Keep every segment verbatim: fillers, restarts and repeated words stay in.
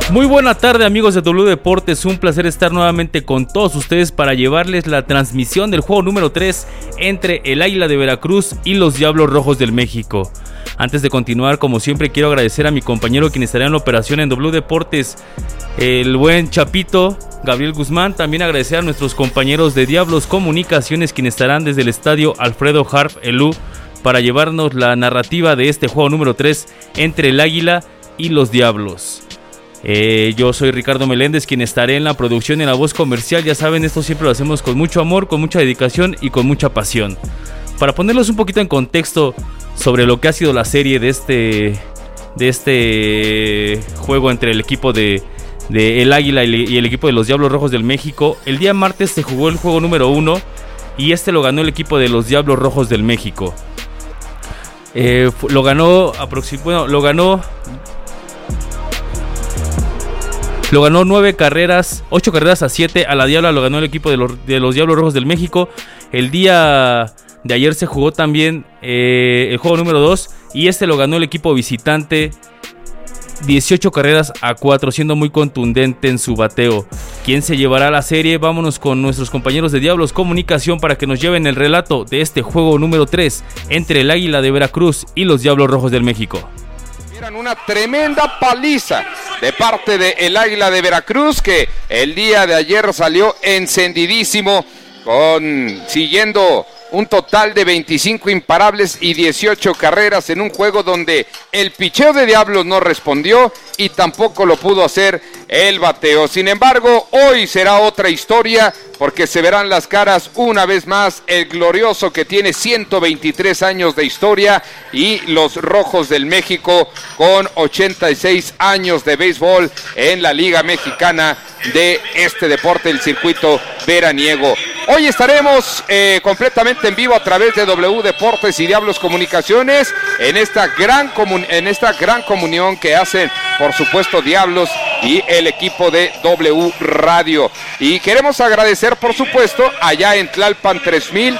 Muy buena tarde, amigos de W Deportes, un placer estar nuevamente con todos ustedes para llevarles la transmisión del juego número tres entre el Águila de Veracruz y los Diablos Rojos del México. Antes de continuar, como siempre, quiero agradecer a mi compañero quien estará en la operación en W Deportes, el buen Chapito, Gabriel Guzmán. También agradecer a nuestros compañeros de Diablos Comunicaciones, quienes estarán desde el estadio Alfredo Harp Elú para llevarnos la narrativa de este juego número tres entre el Águila y los Diablos. Eh, yo soy Ricardo Meléndez, quien estaré en la producción y en la voz comercial. Ya saben, esto siempre lo hacemos con mucho amor, con mucha dedicación y con mucha pasión. Para ponerlos un poquito en contexto sobre lo que ha sido la serie de este, de este juego entre el equipo de, de el Águila y el equipo de los Diablos Rojos del México, el día martes se jugó el juego número uno y este lo ganó el equipo de los Diablos Rojos del México. Eh, lo ganó aproximadamente, bueno, lo ganó Lo ganó nueve carreras, ocho carreras a siete. A la Diabla lo ganó el equipo de los, de los Diablos Rojos del México. El día de ayer se jugó también eh, el juego número dos y este lo ganó el equipo visitante dieciocho carreras a cuatro, siendo muy contundente en su bateo. ¿Quién se llevará la serie? Vámonos con nuestros compañeros de Diablos Comunicación para que nos lleven el relato de este juego número tres entre el Águila de Veracruz y los Diablos Rojos del México. Una tremenda paliza de parte del Águila de Veracruz, que el día de ayer salió encendidísimo, con siguiendo un total de veinticinco imparables y dieciocho carreras en un juego donde el picheo de Diablos no respondió y tampoco lo pudo hacer el bateo. Sin embargo, hoy será otra historia, porque se verán las caras una vez más el glorioso que tiene ciento veintitrés años de historia y los Rojos del México con ochenta y seis años de béisbol en la Liga Mexicana de este deporte, el circuito veraniego. Hoy estaremos eh, completamente en vivo a través de W Deportes y Diablos Comunicaciones en esta gran comun- en esta gran comunión que hacen, por supuesto, Diablos y el equipo de W Radio. Y queremos agradecer, por supuesto, allá en Tlalpan tres mil,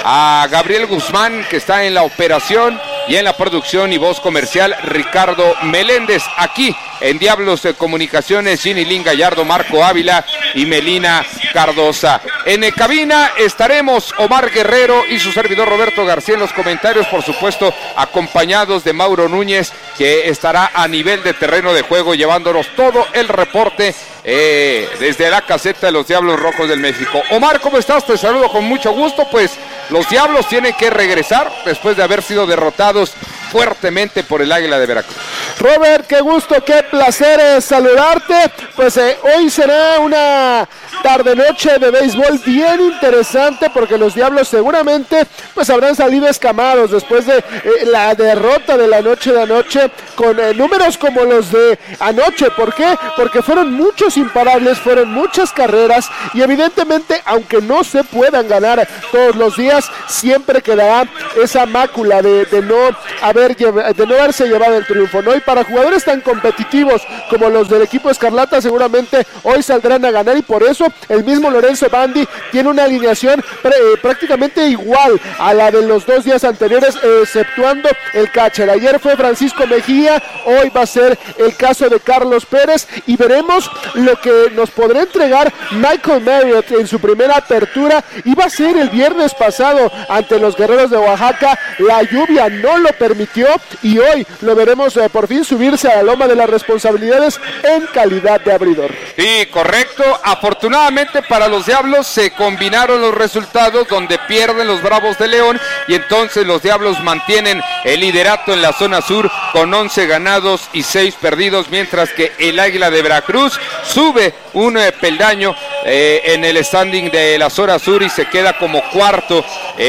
a Gabriel Guzmán, que está en la operación, y en la producción y voz comercial Ricardo Meléndez. Aquí en Diablos de Comunicaciones, Ginilín Gallardo, Marco Ávila y Melina Cardosa. En el cabina estaremos Omar Guerrero y su servidor Roberto García en los comentarios, por supuesto, acompañados de Mauro Núñez, que estará a nivel de terreno de juego llevándonos todo el reporte eh, desde la caseta de los Diablos Rojos del México. Omar, ¿cómo estás? Te saludo con mucho gusto. Pues los Diablos tienen que regresar después de haber sido derrotados fuertemente por el Águila de Veracruz. Robert, qué gusto, qué placer eh, saludarte. Pues eh, hoy será una tarde-noche de béisbol bien interesante, porque los Diablos seguramente pues habrán salido escamados después de eh, la derrota de la noche de anoche, con eh, números como los de anoche. ¿Por qué? Porque fueron muchos imparables, fueron muchas carreras, y evidentemente, aunque no se puedan ganar todos los días, siempre quedará esa mácula de, de no haber de no haberse llevado el triunfo, ¿no? Y para jugadores tan competitivos como los del equipo Escarlata, seguramente hoy saldrán a ganar, y por eso el mismo Lorenzo Bandi tiene una alineación pre, eh, prácticamente igual a la de los dos días anteriores, eh, exceptuando el catcher. Ayer fue Francisco Mejía, hoy va a ser el caso de Carlos Pérez, y veremos lo que nos podrá entregar Michael Marriott en su primera apertura. Iba a ser el viernes pasado ante los Guerreros de Oaxaca, la lluvia no lo permitió, y hoy lo veremos eh, por fin subirse a la loma de las responsabilidades en calidad de abridor. Sí, correcto. Afortunadamente para los Diablos se combinaron los resultados, donde pierden los Bravos de León, y entonces los Diablos mantienen el liderato en la zona sur con once ganados y seis perdidos, mientras que el Águila de Veracruz sube un eh, peldaño eh, en el standing de la zona sur y se queda como cuarto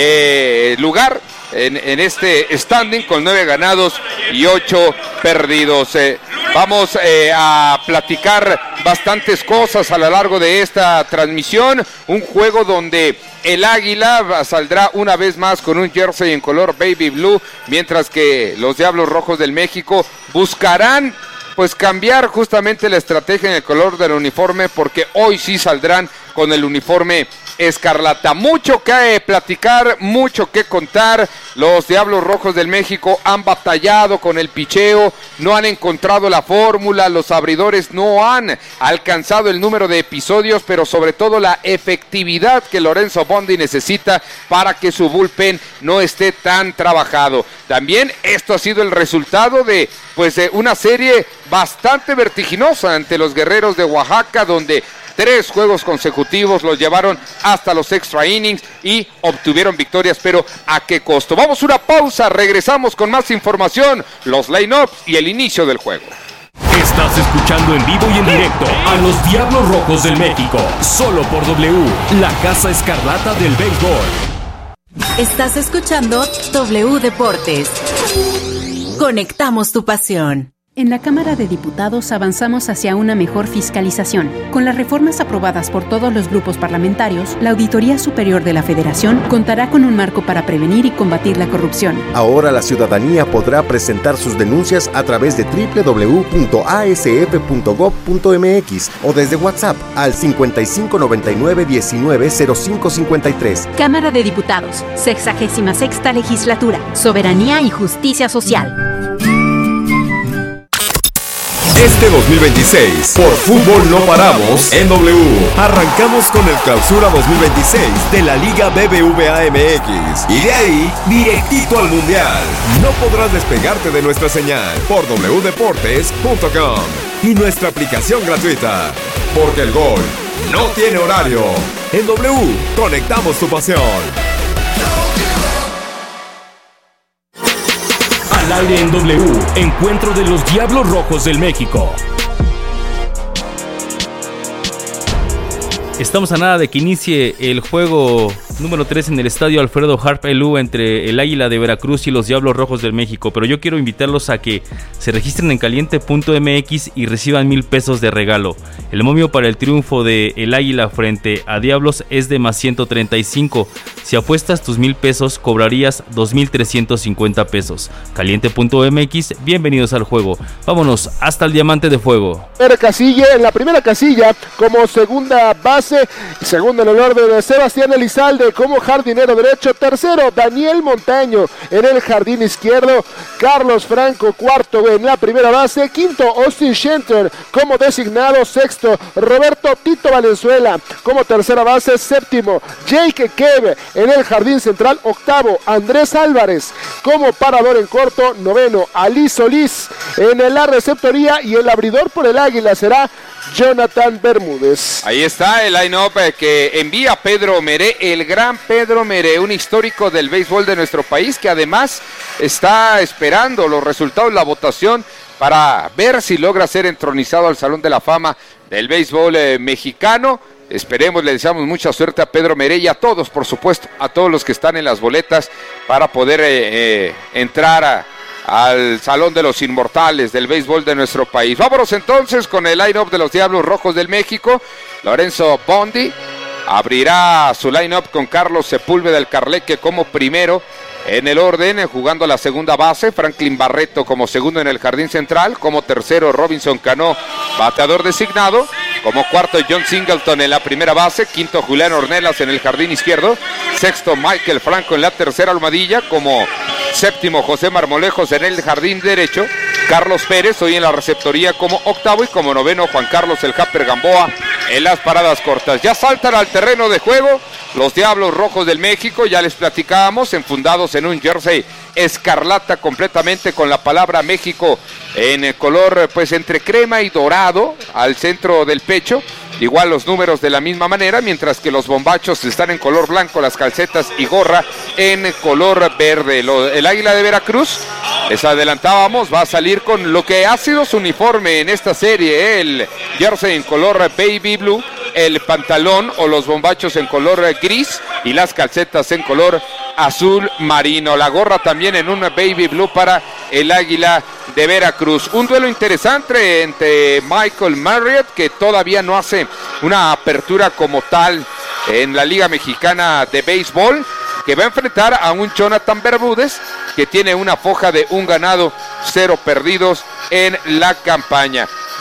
eh, lugar En, en este standing con nueve ganados y ocho perdidos. Eh, vamos eh, a platicar bastantes cosas a lo largo de esta transmisión. Un juego donde el Águila saldrá una vez más con un jersey en color baby blue, mientras que los Diablos Rojos del México buscarán pues cambiar justamente la estrategia en el color del uniforme, porque hoy sí saldrán con el uniforme escarlata. Mucho que platicar, mucho que contar. Los Diablos Rojos del México han batallado con el picheo, no han encontrado la fórmula, los abridores no han alcanzado el número de episodios, pero sobre todo la efectividad que Lorenzo Bondi necesita para que su bullpen no esté tan trabajado. También esto ha sido el resultado de, pues, de una serie bastante vertiginosa ante los Guerreros de Oaxaca, donde tres juegos consecutivos los llevaron hasta los extra innings y obtuvieron victorias, pero ¿a qué costo? Vamos a una pausa, regresamos con más información, los line-ups y el inicio del juego. Estás escuchando en vivo y en directo a los Diablos Rojos del México, solo por W, la Casa Escarlata del béisbol. Estás escuchando W Deportes. Conectamos tu pasión. En la Cámara de Diputados avanzamos hacia una mejor fiscalización. Con las reformas aprobadas por todos los grupos parlamentarios, la Auditoría Superior de la Federación contará con un marco para prevenir y combatir la corrupción. Ahora la ciudadanía podrá presentar sus denuncias a través de doble u doble u doble u punto a s f punto gob punto m x o desde WhatsApp al cincuenta y cinco noventa y nueve diecinueve cero cinco cincuenta y tres. Cámara de Diputados, sexagésima sexta Legislatura, Soberanía y Justicia Social. Este dos mil veintiséis, por Fútbol No Paramos, en W, arrancamos con el Clausura dos mil veintiséis de la Liga B B V A M X. Y de ahí, directito al Mundial. No podrás despegarte de nuestra señal por w deportes punto com y nuestra aplicación gratuita. Porque el gol no tiene horario. En W, conectamos tu pasión. Al aire en W, encuentro de los Diablos Rojos del México. Estamos a nada de que inicie el juego número tres en el estadio Alfredo Harp Elú entre el Águila de Veracruz y los Diablos Rojos del México, pero yo quiero invitarlos a que se registren en caliente punto m x y reciban mil pesos de regalo. El momio para el triunfo de el Águila frente a Diablos es de más ciento treinta y cinco. Si apuestas tus mil pesos, cobrarías dos mil trescientos cincuenta pesos. caliente punto m x, bienvenidos al juego. Vámonos hasta el Diamante de Fuego. Casilla, en la primera casilla, como segunda base, segundo en el orden de Sebastián Elizalde como jardinero derecho, tercero Daniel Montaño en el jardín izquierdo, Carlos Franco cuarto en la primera base, quinto Austin Schenter como designado, sexto Roberto Tito Valenzuela como tercera base, séptimo Jake Kev en el jardín central, octavo Andrés Álvarez como parador en corto, noveno Ali Solís en la receptoría y el abridor por el Águila será Jonathan Bermúdez. Ahí está el line-up que envía Pedro Meré, el gran Pedro Meré, un histórico del béisbol de nuestro país que además está esperando los resultados de la votación para ver si logra ser entronizado al Salón de la Fama del béisbol eh, mexicano. Esperemos, le deseamos mucha suerte a Pedro Meré y a todos, por supuesto, a todos los que están en las boletas para poder eh, eh, entrar a al Salón de los Inmortales del béisbol de nuestro país. Vámonos entonces con el line-up de los Diablos Rojos del México. Lorenzo Bondi abrirá su line-up con Carlos Sepúlveda del Carleque como primero en el orden, jugando la segunda base, Franklin Barreto como segundo en el jardín central, como tercero Robinson Cano, bateador designado, como cuarto John Singleton en la primera base, quinto Julián Ornelas en el jardín izquierdo, sexto Michael Franco en la tercera almohadilla, como séptimo José Marmolejos en el jardín derecho, Carlos Pérez hoy en la receptoría como octavo y como noveno Juan Carlos el Japper Gamboa en las paradas cortas. Ya saltan al terreno de juego los Diablos Rojos del México, ya les platicábamos, enfundados en un jersey escarlata completamente con la palabra México en color pues entre crema y dorado al centro del pecho. Igual los números de la misma manera, mientras que los bombachos están en color blanco, las calcetas y gorra en color verde. Lo, el Águila de Veracruz, les adelantábamos, va a salir con lo que ha sido su uniforme en esta serie, ¿eh? El jersey en color baby blue, el pantalón o los bombachos en color gris y las calcetas en color azul marino. La gorra también en un baby blue para el Águila de Veracruz. Un duelo interesante entre Michael Marriott, que todavía no hace una apertura como tal en la Liga Mexicana de Béisbol, que va a enfrentar a un Jonathan Bermúdez que tiene una foja de un ganado, cero perdidos en la campaña.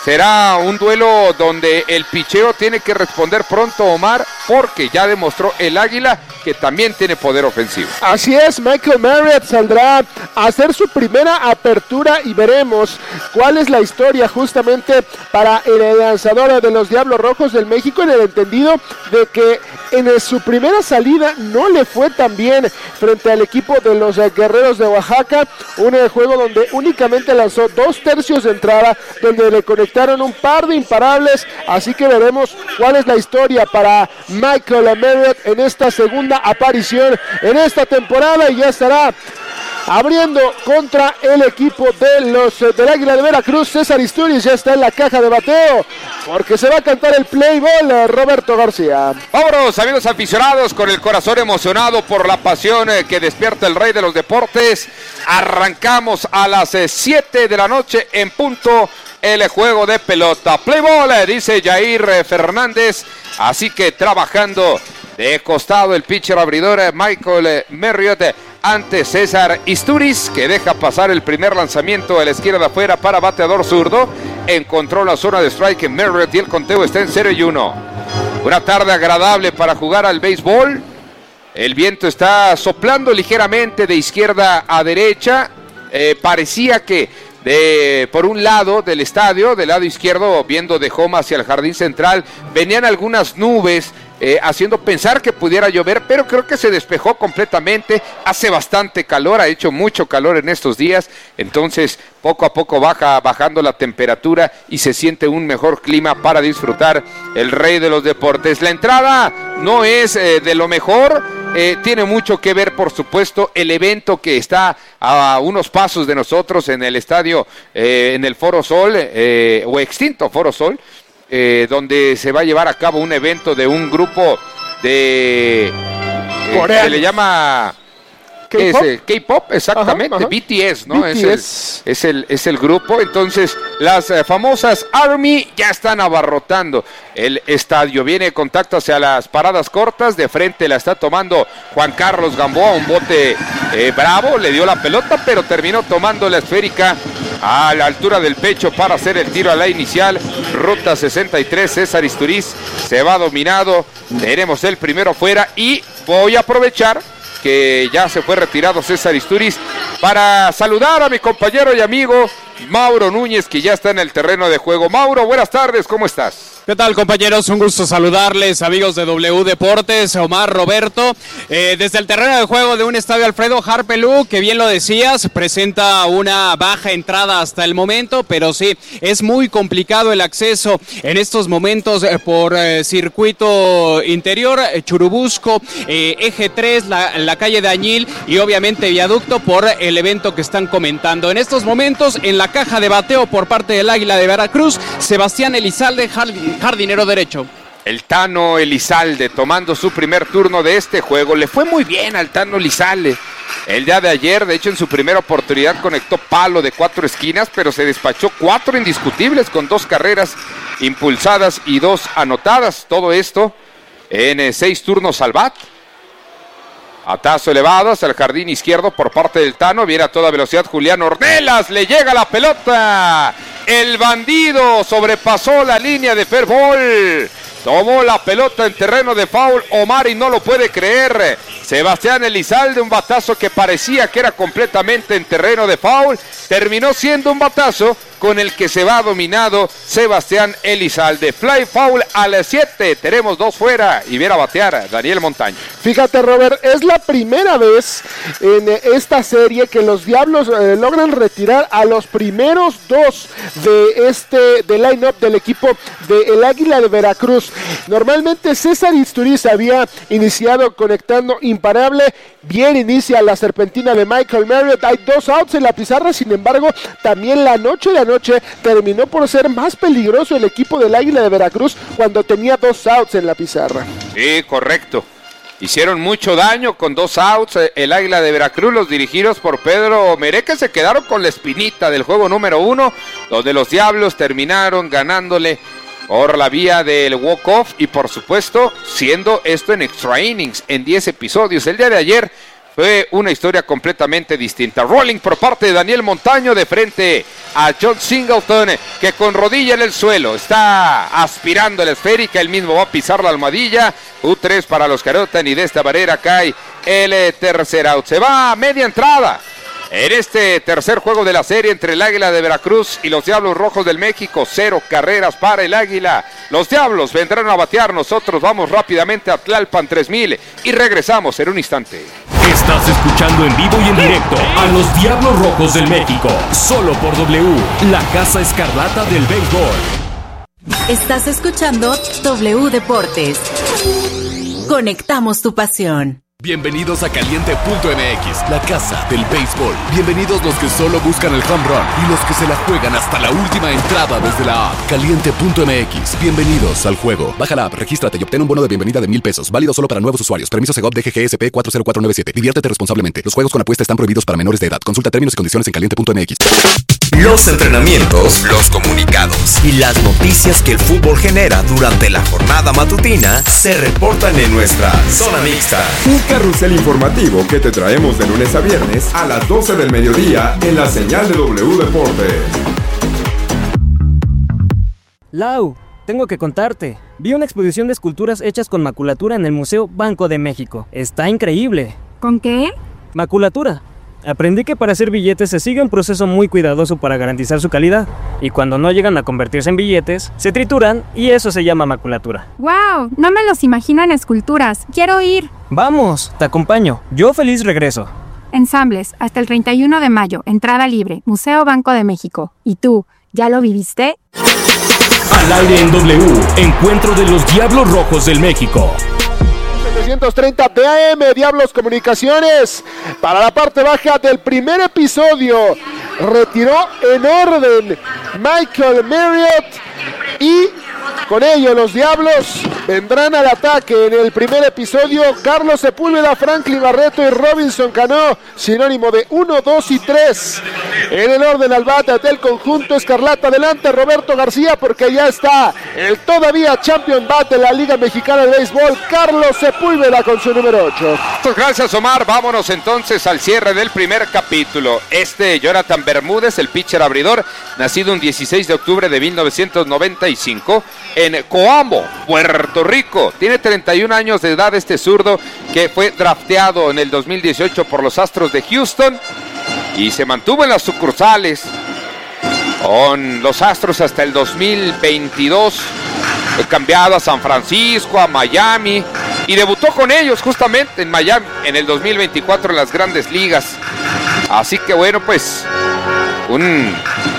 será un duelo donde el picheo tiene que responder pronto, Omar, porque ya demostró el Águila que también tiene poder ofensivo. Así es, Michael Marriott saldrá a hacer su primera apertura y veremos cuál es la historia justamente para el lanzador de los Diablos Rojos del México, en el entendido de que en su primera salida no le fue tan bien frente al equipo de los Guerreros de Oaxaca, un juego donde únicamente lanzó dos tercios de entrada, donde le conectaron un par de imparables, así que veremos cuál es la historia para Michael Marriott en esta segunda aparición en esta temporada, y ya estará abriendo contra el equipo de los del Águila de Veracruz. César Isturiz ya está en la caja de bateo porque se va a cantar el play ball, Roberto García. Vámonos, amigos aficionados, con el corazón emocionado por la pasión que despierta el rey de los deportes. Arrancamos a las siete de la noche en punto el juego de pelota. Play ball, dice Jair Fernández, así que trabajando de costado el pitcher abridor Michael Marriott ante César Isturiz, que deja pasar el primer lanzamiento a la izquierda afuera para bateador zurdo. Encontró la zona de strike en Marriott y el conteo está en cero y uno. Una tarde agradable para jugar al béisbol. El viento está soplando ligeramente de izquierda a derecha. Eh, parecía que de por un lado del estadio, del lado izquierdo, viendo de home hacia el jardín central, venían algunas nubes eh, haciendo pensar que pudiera llover, pero creo que se despejó completamente. Hace bastante calor, ha hecho mucho calor en estos días, entonces poco a poco baja bajando la temperatura y se siente un mejor clima para disfrutar el rey de los deportes. La entrada no es eh, de lo mejor, eh, tiene mucho que ver, por supuesto, el evento que está a unos pasos de nosotros en el estadio, eh, en el Foro Sol, eh, o extinto Foro Sol, eh, donde se va a llevar a cabo un evento de un grupo de... Eh, se le llama... K-pop, es, K-pop, exactamente, ajá, ajá. B T S, ¿no? B T S. Es, el, es, el, es el grupo. Entonces, las eh, famosas ARMY ya están abarrotando el estadio. Viene contacto hacia las paradas cortas. De frente la está tomando Juan Carlos Gamboa, un bote eh, bravo. Le dio la pelota, pero terminó tomando la esférica a la altura del pecho para hacer el tiro a la inicial. Ruta sesenta y tres, César Isturiz se va dominado. Tenemos el primero fuera y voy a aprovechar que ya se fue retirado César Isturiz para saludar a mi compañero y amigo Mauro Núñez, que ya está en el terreno de juego. Mauro, buenas tardes, ¿cómo estás? ¿Qué tal, compañeros? Un gusto saludarles, amigos de W Deportes, Omar, Roberto. Eh, desde el terreno de juego de un estadio Alfredo Harpelú, que bien lo decías, presenta una baja entrada hasta el momento, pero sí, es muy complicado el acceso en estos momentos eh, por eh, circuito interior, eh, Churubusco, eh, Eje tres, la, la calle de Añil y obviamente Viaducto por el evento que están comentando. En estos momentos, en la caja de bateo por parte del Águila de Veracruz, Sebastián Elizalde, jardín jardinero derecho. El Tano Elizalde tomando su primer turno de este juego. Le fue muy bien al Tano Elizalde el día de ayer. De hecho, en su primera oportunidad conectó palo de cuatro esquinas, pero se despachó cuatro indiscutibles con dos carreras impulsadas y dos anotadas. Todo esto en eh, seis turnos al bat. Atazo elevado hacia el jardín izquierdo por parte del Tano. Viene a toda velocidad Julián Ornelas. Le llega la pelota. El bandido sobrepasó la línea de fair ball. Tomó la pelota en terreno de foul. Omar y no lo puede creer. Sebastián Elizalde, un batazo que parecía que era completamente en terreno de foul. Terminó siendo un batazo con el que se va dominado Sebastián Elizalde. Fly foul a las siete. Tenemos dos fuera y viene a batear Daniel Montaño. Fíjate, Robert, es la primera vez en esta serie que los Diablos eh, logran retirar a los primeros dos de este de line-up del equipo del Águila de Veracruz. Normalmente César Isturiz había iniciado conectando imparable. Bien inicia la serpentina de Michael Marriott. Hay dos outs en la pizarra, sin embargo, también la noche de anoche terminó por ser más peligroso el equipo del Águila de Veracruz cuando tenía dos outs en la pizarra. Sí, correcto. Hicieron mucho daño con dos outs el Águila de Veracruz, los dirigidos por Pedro Meré, que se quedaron con la espinita del juego número uno, donde los Diablos terminaron ganándole por la vía del walk-off y por supuesto siendo esto en extra innings, en diez episodios. El día de ayer fue una historia completamente distinta. Rolling por parte de Daniel Montaño de frente a John Singleton, que con rodilla en el suelo está aspirando la esférica, él mismo va a pisar la almohadilla. U tres para los que anotan y de esta manera cae el tercer out. Se va a media entrada en este tercer juego de la serie entre el Águila de Veracruz y los Diablos Rojos del México. Cero carreras para el Águila. Los Diablos vendrán a batear. Nosotros vamos rápidamente a Tlalpan tres mil y regresamos en un instante. Estás escuchando en vivo y en directo a los Diablos Rojos del México, solo por W, la Casa Escarlata del Béisbol. Estás escuchando W Deportes. Conectamos tu pasión. Bienvenidos a Caliente punto M X, la casa del béisbol. Bienvenidos los que solo buscan el home run y los que se la juegan hasta la última entrada desde la app. Caliente punto M X, bienvenidos al juego. Baja la app, regístrate y obtén un bono de bienvenida de mil pesos. Válido solo para nuevos usuarios. Permiso Segov D G G S P cuatro cero cuatro nueve siete. Diviértete responsablemente. Los juegos con apuesta están prohibidos para menores de edad. Consulta términos y condiciones en Caliente punto M X. Los entrenamientos, los comunicados y las noticias que el fútbol genera durante la jornada matutina se reportan en nuestra Zona Mixta. Un carrusel informativo que te traemos de lunes a viernes a las doce del mediodía en la señal de W Deportes. Lau, tengo que contarte. Vi una exposición de esculturas hechas con maculatura en el Museo Banco de México. Está increíble. ¿Con qué? Maculatura. Aprendí que para hacer billetes se sigue un proceso muy cuidadoso para garantizar su calidad. Y cuando no llegan a convertirse en billetes, se trituran y eso se llama maculatura. ¡Wow! No me los imagino en esculturas. ¡Quiero ir! Vamos, te acompaño. Yo feliz regreso. Ensambles, hasta el treinta y uno de mayo. Entrada libre. Museo Banco de México. ¿Y tú, ya lo viviste? Al aire en W, encuentro de los Diablos Rojos del México. setecientos treinta P A M, Diablos Comunicaciones. Para la parte baja del primer episodio, retiró en orden Michael Marriott y con ello los Diablos vendrán al ataque. En el primer episodio, Carlos Sepúlveda, Franklin Barreto y Robinson Cano, sinónimo de uno, dos y tres. En el orden al bate del conjunto Escarlata, adelante Roberto García, porque ya está el todavía champion bat de la Liga Mexicana de Béisbol, Carlos Sepúlveda, con su número ocho. Muchas gracias, Omar. Vámonos entonces al cierre del primer capítulo. Este Jonathan Bermúdez, el pitcher abridor, nacido un dieciséis de octubre de mil novecientos noventa y cinco en Coamo, Puerto Rico. Tiene treinta y un años de edad este zurdo, que fue drafteado en el dos mil dieciocho por los Astros de Houston y se mantuvo en las sucursales con los Astros hasta el dos mil veintidós. Fue cambiado a San Francisco, a Miami, y debutó con ellos justamente en Miami en el dos mil veinticuatro en las Grandes Ligas. Así que bueno, pues un,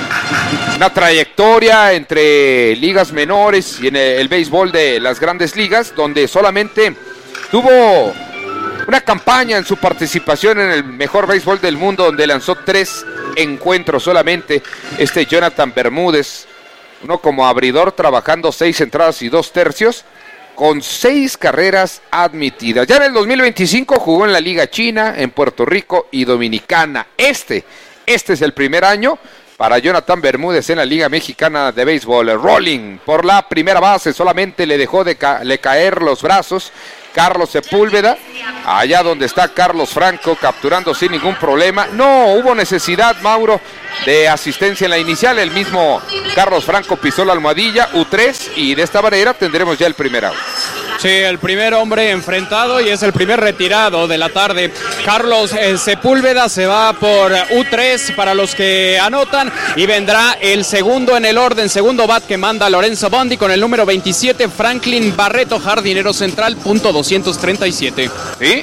una trayectoria entre ligas menores y en el, el béisbol de las Grandes Ligas, donde solamente tuvo una campaña en su participación en el mejor béisbol del mundo, donde lanzó tres encuentros solamente este Jonathan Bermúdez, uno como abridor, trabajando seis entradas y dos tercios, con seis carreras admitidas. Ya en el dos mil veinticinco jugó en la Liga China, en Puerto Rico y Dominicana. Este, este es el primer año para Jonathan Bermúdez en la Liga Mexicana de Béisbol. Rolling por la primera base, solamente le dejó de ca- le caer los brazos Carlos Sepúlveda, allá donde está Carlos Franco, capturando sin ningún problema. No hubo necesidad, Mauro, de asistencia en la inicial. El mismo Carlos Franco pisó la almohadilla, U tres, y de esta manera tendremos ya el primer out. Sí, el primer hombre enfrentado y es el primer retirado de la tarde. Carlos eh, Sepúlveda se va por U tres para los que anotan, y vendrá el segundo en el orden, segundo bat que manda Lorenzo Bondi con el número veintisiete, Franklin Barreto, jardinero central, punto doscientos treinta y siete. ¿Sí?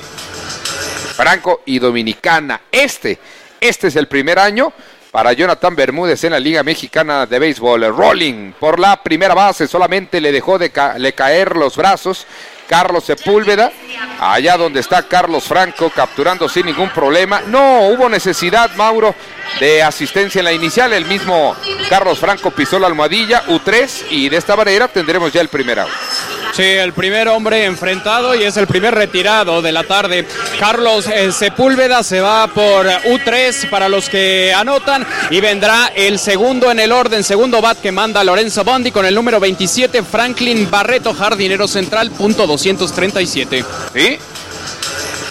Franco y Dominicana. Este, este es el primer año para Jonathan Bermúdez en la Liga Mexicana de Béisbol. Rolling por la primera base, solamente le dejó de ca- le caer los brazos Carlos Sepúlveda, allá donde está Carlos Franco, capturando sin ningún problema. No hubo necesidad, Mauro, de asistencia en la inicial. El mismo Carlos Franco pisó la almohadilla, U tres, y de esta manera tendremos ya el primer out. Sí, el primer hombre enfrentado y es el primer retirado de la tarde. Carlos eh, Sepúlveda se va por U tres para los que anotan, y vendrá el segundo en el orden, segundo bat que manda Lorenzo Bondi con el número veintisiete, Franklin Barreto, jardinero central, punto doscientos treinta y siete. ¿Sí?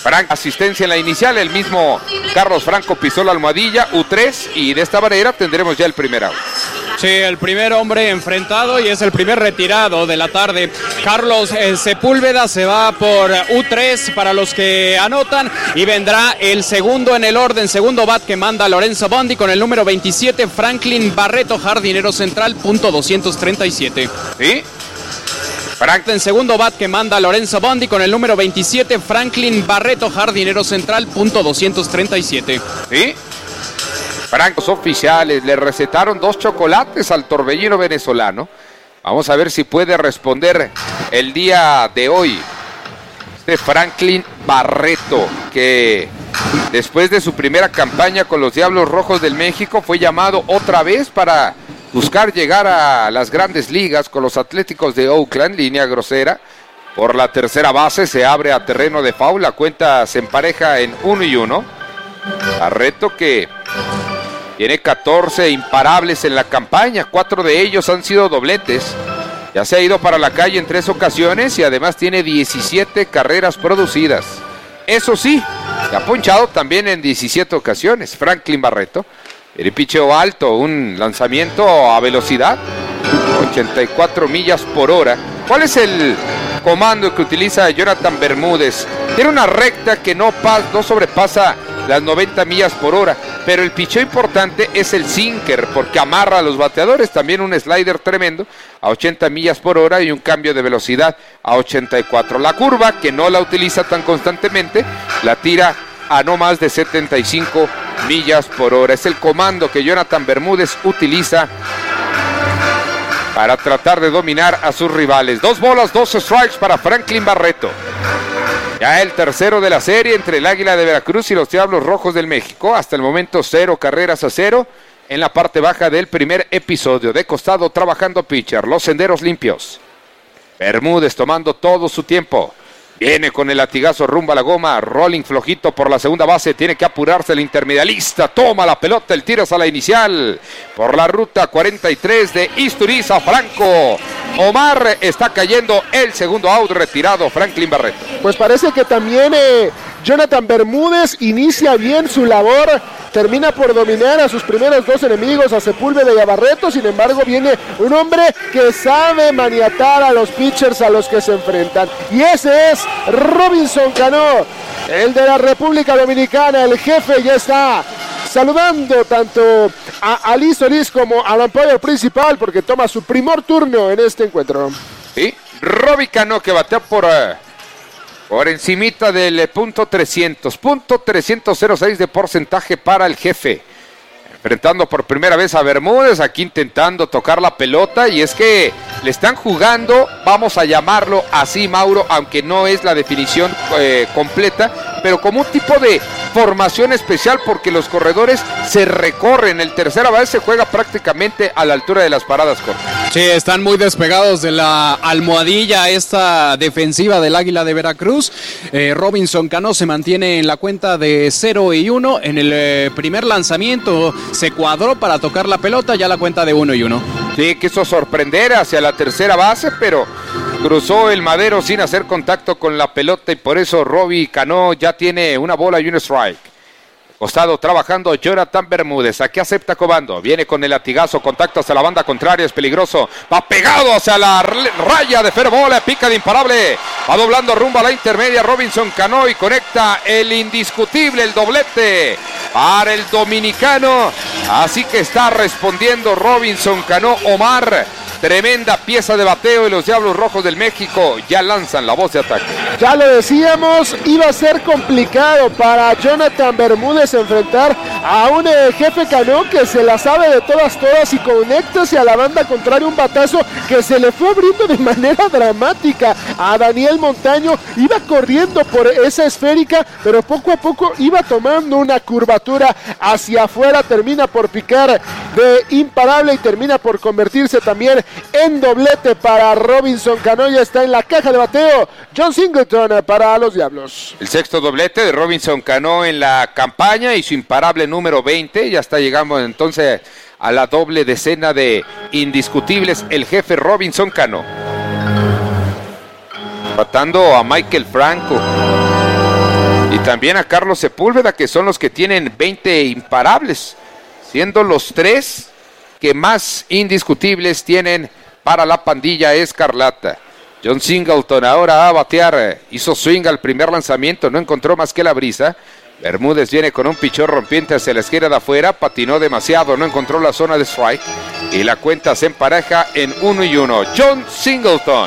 Frank, asistencia en la inicial, el mismo Carlos Franco pisó la almohadilla, U tres, y de esta manera tendremos ya el primer out. Sí, el primer hombre enfrentado y es el primer retirado de la tarde. Carlos eh, Sepúlveda se va por U tres para los que anotan y vendrá el segundo en el orden, segundo bat que manda Lorenzo Bondi con el número veintisiete, Franklin Barreto, jardinero central, punto doscientos treinta y siete. ¿Sí? Frank en segundo bat que manda Lorenzo Bondi con el número veintisiete, Franklin Barreto, jardinero central, punto doscientos treinta y siete. ¿Sí? Frank, los oficiales le recetaron dos chocolates al torbellino venezolano. Vamos a ver si puede responder el día de hoy. Este Franklin Barreto, que después de su primera campaña con los Diablos Rojos del México fue llamado otra vez para buscar llegar a las grandes ligas con los Atléticos de Oakland, línea grosera. Por la tercera base se abre a terreno de foul, la cuenta se empareja en uno y uno. Barreto que tiene catorce imparables en la campaña, cuatro de ellos han sido dobletes. Ya se ha ido para la calle en tres ocasiones y además tiene diecisiete carreras producidas. Eso sí, se ha ponchado también en diecisiete ocasiones, Franklin Barreto. El picheo alto, un lanzamiento a velocidad, ochenta y cuatro millas por hora. ¿Cuál es el comando que utiliza Jonathan Bermúdez? Tiene una recta que no, pas, no sobrepasa las noventa millas por hora, pero el picheo importante es el sinker, porque amarra a los bateadores. También un slider tremendo a ochenta millas por hora y un cambio de velocidad a ochenta y cuatro. La curva, que no la utiliza tan constantemente, la tira a no más de setenta y cinco millas por hora. Es el comando que Jonathan Bermúdez utiliza para tratar de dominar a sus rivales. Dos bolas, dos strikes para Franklin Barreto. Ya el tercero de la serie entre el Águila de Veracruz y los Diablos Rojos del México. Hasta el momento cero carreras a cero en la parte baja del primer episodio. De costado trabajando pitcher, los senderos limpios. Bermúdez tomando todo su tiempo. Viene con el latigazo rumbo a la goma, rolling flojito por la segunda base, tiene que apurarse el intermedialista, toma la pelota, el tiro es a la inicial, por la ruta cuarenta y tres de Isturiza, Franco. Omar está cayendo el segundo out, retirado Franklin Barreto. Pues parece que también eh, Jonathan Bermúdez inicia bien su labor, termina por dominar a sus primeros dos enemigos, a Sepúlveda y a Barreto. Sin embargo, viene un hombre que sabe maniatar a los pitchers a los que se enfrentan, y ese es Robinson Cano, el de la República Dominicana. El jefe ya está saludando tanto a Ali Solís como al umpire principal, porque toma su primer turno en este encuentro. Sí, Robbie Cano, que batea por, uh, por encimita del eh, punto trescientos, punto trescientos seis de porcentaje para el jefe. Enfrentando por primera vez a Bermúdez, aquí intentando tocar la pelota, y es que le están jugando, vamos a llamarlo así, Mauro, aunque no es la definición eh, completa, pero como un tipo de formación especial, porque los corredores se recorren. El tercera base juega prácticamente a la altura de las paradas cortas. Sí, están muy despegados de la almohadilla esta defensiva del Águila de Veracruz. Eh, Robinson Cano se mantiene en la cuenta de cero y uno. En el eh, primer lanzamiento se cuadró para tocar la pelota, ya la cuenta de uno y uno. Sí, quiso sorprender hacia la tercera base, pero cruzó el madero sin hacer contacto con la pelota, y por eso Robbie Cano ya tiene una bola y un strike. Costado trabajando Jonathan Bermúdez, aquí acepta comando, viene con el latigazo, contacto hacia la banda contraria, es peligroso, va pegado hacia la raya de fair ball, pica de imparable, va doblando rumbo a la intermedia Robinson Cano y conecta el indiscutible, el doblete para el dominicano. Así que está respondiendo Robinson Cano. Omar, tremenda pieza de bateo, y los Diablos Rojos del México ya lanzan la voz de ataque. Ya lo decíamos, iba a ser complicado para Jonathan Bermúdez enfrentar a un eh, jefe Cano que se la sabe de todas todas y conecta hacia la banda contraria un batazo que se le fue abriendo de manera dramática a Daniel Montaño. Iba corriendo por esa esférica, pero poco a poco iba tomando una curvatura hacia afuera, termina por picar de imparable y termina por convertirse también en doblete para Robinson Cano. Ya está en la caja de bateo John Singleton para los Diablos. El sexto doblete de Robinson Cano en la campaña y su imparable número veinte. Ya está llegando entonces a la doble decena de indiscutibles el jefe Robinson Cano. Matando a Michael Franco. Y también a Carlos Sepúlveda, que son los que tienen veinte imparables, siendo los tres que más indiscutibles tienen para la pandilla escarlata. John Singleton ahora a batear, hizo swing al primer lanzamiento, no encontró más que la brisa. Bermúdez viene con un pichón rompiente hacia la izquierda de afuera, patinó demasiado, no encontró la zona de strike y la cuenta se empareja en uno y uno. John Singleton,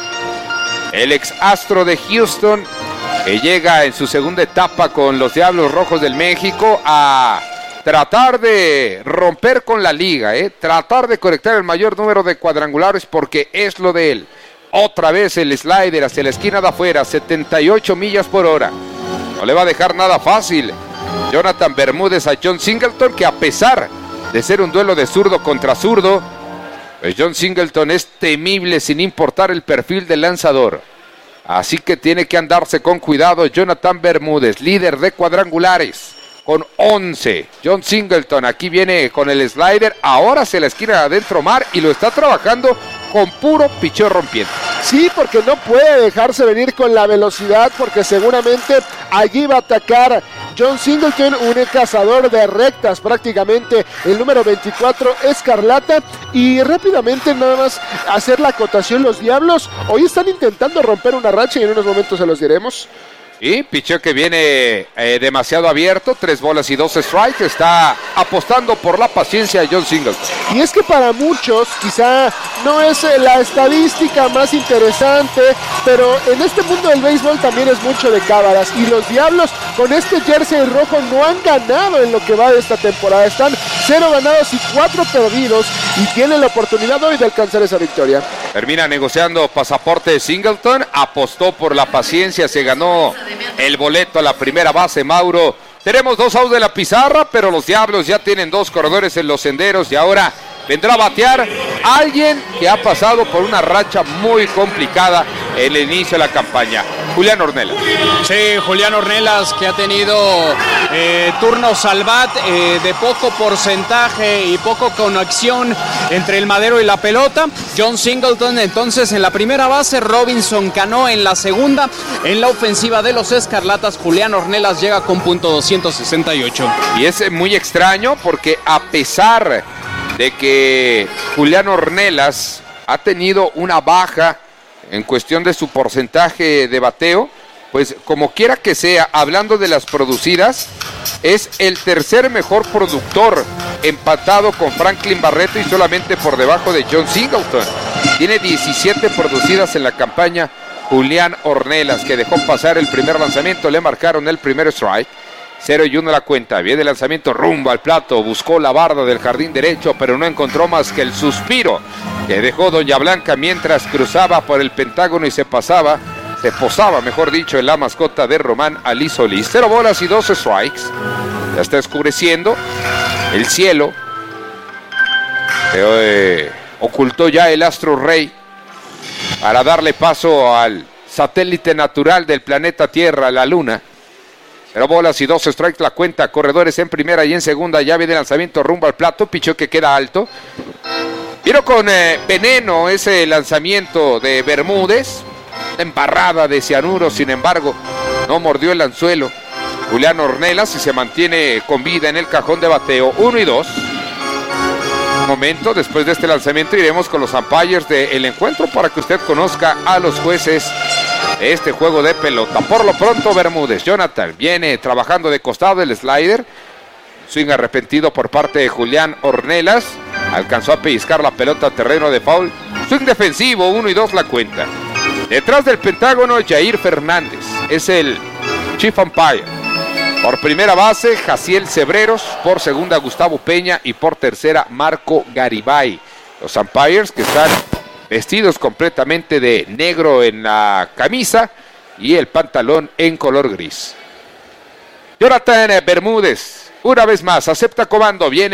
el ex astro de Houston, que llega en su segunda etapa con los Diablos Rojos del México a tratar de romper con la liga, ¿eh? tratar de conectar el mayor número de cuadrangulares porque es lo de él. Otra vez el slider hacia la esquina de afuera, setenta y ocho millas por hora. No le va a dejar nada fácil Jonathan Bermúdez a John Singleton, que a pesar de ser un duelo de zurdo contra zurdo, pues John Singleton es temible sin importar el perfil del lanzador. Así que tiene que andarse con cuidado Jonathan Bermúdez, líder de cuadrangulares, con once. John Singleton aquí viene con el slider, ahora hacia la esquina de adentro mar y lo está trabajando con puro picheo rompiente. Sí, porque no puede dejarse venir con la velocidad, porque seguramente allí va a atacar John Singleton, un cazador de rectas prácticamente, el número veinticuatro escarlata. Y rápidamente nada más hacer la acotación, los Diablos hoy están intentando romper una racha y en unos momentos se los diremos. Y picheo que viene eh, demasiado abierto, tres bolas y dos strikes, está apostando por la paciencia de John Singleton. Y es que para muchos quizá no es eh, la estadística más interesante, pero en este mundo del béisbol también es mucho de cábalas, y los Diablos con este jersey rojo no han ganado en lo que va de esta temporada, están cero ganados y cuatro perdidos, y tienen la oportunidad hoy de alcanzar esa victoria. Termina negociando pasaporte de Singleton, apostó por la paciencia, se ganó el boleto a la primera base, Mauro. Tenemos dos outs de la pizarra, pero los Diablos ya tienen dos corredores en los senderos y ahora vendrá a batear alguien que ha pasado por una racha muy complicada en el inicio de la campaña, Julián Ornelas. Sí, Julián Ornelas, que ha tenido eh, turnos al bat eh, de poco porcentaje y poco conexión entre el madero y la pelota. John Singleton entonces en la primera base, Robinson Cano en la segunda. En la ofensiva de los Escarlatas, Julián Ornelas llega con punto doscientos sesenta y ocho. Y es muy extraño porque a pesar de que Julián Ornelas ha tenido una baja en cuestión de su porcentaje de bateo, pues como quiera que sea, hablando de las producidas, es el tercer mejor productor, empatado con Franklin Barreto y solamente por debajo de John Singleton. Tiene diecisiete producidas en la campaña Julián Ornelas, que dejó pasar el primer lanzamiento, le marcaron el primer strike. cero y uno la cuenta, viene el lanzamiento rumbo al plato, buscó la barda del jardín derecho, pero no encontró más que el suspiro que dejó Doña Blanca mientras cruzaba por el Pentágono y se pasaba, se posaba, mejor dicho, en la mascota de Román Ali Solís. Cero bolas y dos strikes, ya está oscureciendo el cielo, se, eh, ocultó ya el astro rey para darle paso al satélite natural del planeta Tierra, la Luna. Cero bolas y dos strikes la cuenta, corredores en primera y en segunda, llave de lanzamiento rumbo al plato, pichó que queda alto. Vieron con eh, veneno ese lanzamiento de Bermúdez, embarrada de cianuro, sin embargo, no mordió el anzuelo Julián Ornelas y se mantiene con vida en el cajón de bateo, uno y dos. Un momento, después de este lanzamiento iremos con los umpires del encuentro para que usted conozca a los jueces de este juego de pelota. Por lo pronto, Bermúdez, Jonathan viene trabajando de costado el slider, swing arrepentido por parte de Julián Ornelas, alcanzó a pellizcar la pelota a terreno de foul, swing defensivo, uno y dos la cuenta. Detrás del Pentágono, Jair Fernández es el chief umpire. Por primera base, Jaciel Cebreros, por segunda Gustavo Peña y por tercera Marco Garibay. Los umpires que están vestidos completamente de negro en la camisa y el pantalón en color gris. Jonathan Bermúdez, una vez más, acepta comando, viene